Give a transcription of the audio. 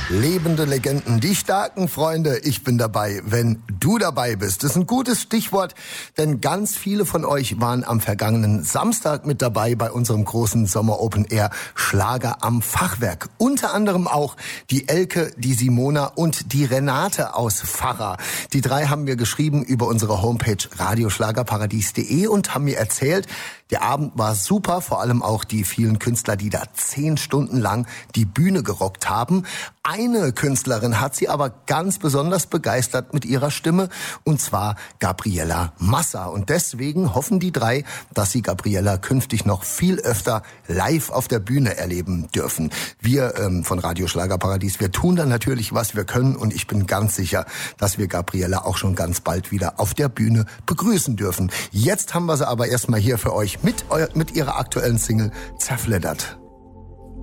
Lebende Legenden, die starken Freunde, ich bin dabei, wenn du dabei bist. Das ist ein gutes Stichwort, denn ganz viele von euch waren am vergangenen Samstag mit dabei bei unserem großen Sommer Open Air Schlager am Fachwerk. Unter anderem auch die Elke, die Simona und die Renate aus Pfarrer. Die drei haben mir geschrieben über unsere Homepage radioschlagerparadies.de und haben mir erzählt, der Abend war super, vor allem auch die vielen Künstler, die da 10 Stunden lang die Bühne gerockt haben. Eine Künstlerin hat sie aber ganz besonders begeistert mit ihrer Stimme, und zwar Gabriela Massa. Und deswegen hoffen die drei, dass sie Gabriela künftig noch viel öfter live auf der Bühne erleben dürfen. Wir von Radio Schlagerparadies, wir tun dann natürlich, was wir können, und ich bin ganz sicher, dass wir Gabriela auch schon ganz bald wieder auf der Bühne begrüßen dürfen. Jetzt haben wir sie aber erstmal hier für euch mit ihrer aktuellen Single Zerfleddert.